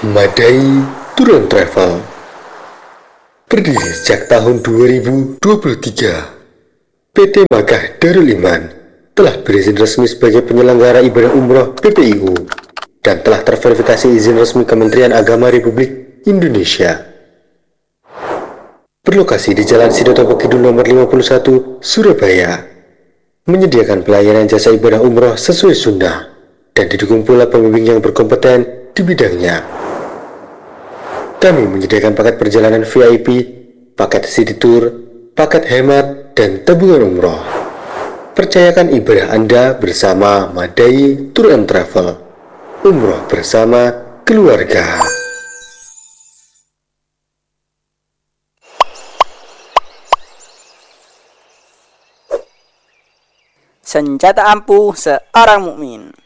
Madai Tour and Travel berdiri sejak tahun 2023. PT Makkah Darul Iman telah berizin resmi sebagai penyelenggara ibadah umroh PPIU dan telah terverifikasi izin resmi Kementerian Agama Republik Indonesia. Berlokasi di Jalan Sidotopo Kidul nomor 51, Surabaya, menyediakan pelayanan jasa ibadah umroh sesuai sunnah dan didukung pula pembimbing yang berkompeten di bidangnya. Kami menyediakan paket perjalanan VIP, paket city tour, paket hemat, dan tabungan umroh. Percayakan ibadah Anda bersama Madai Tour and Travel. Umroh bersama keluarga. Senjata ampuh seorang mukmin.